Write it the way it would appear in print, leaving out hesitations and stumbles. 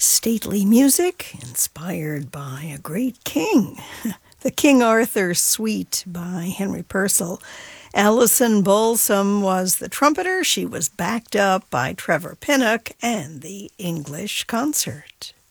stately music inspired by a great king. The King Arthur Suite by Henry Purcell. Alison Balsam was the trumpeter. She was backed up by Trevor Pinnock and the English Concert.